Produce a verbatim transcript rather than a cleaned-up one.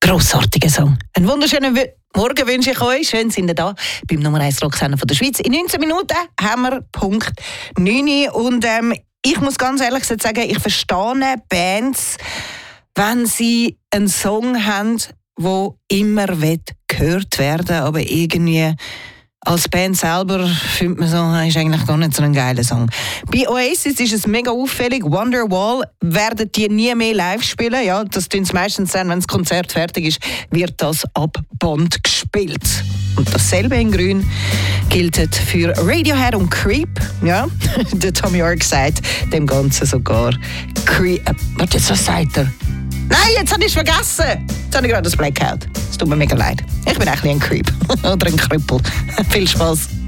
Grossartiger Song. Einen wunderschönen Morgen wünsche ich euch. Schön sind ihr da beim Nummer eins Rocksender von der Schweiz. In neunzehn Minuten haben wir Punkt neun. Und ähm, ich muss ganz ehrlich sagen, ich verstehe Bands, wenn sie einen Song haben, der immer gehört werden will, aber irgendwie als Band selber findet man so, das ist eigentlich gar nicht so ein geiler Song. Bei Oasis ist es mega auffällig. Wonderwall werden die nie mehr live spielen. Ja, das tun sie meistens dann, wenn das Konzert fertig ist, wird das ab Band gespielt. Und dasselbe in Grün gilt für Radiohead und Creep. Ja, der Tom York sagt dem Ganzen sogar Creep. Äh, warte, was sagt er? Nein, jetzt habe ich es vergessen. Jetzt habe ich gerade das Blackout. Es tut mir mega leid. Ich bin eigentlich ein Creep. Oder ein Krüppel. Viel Spaß.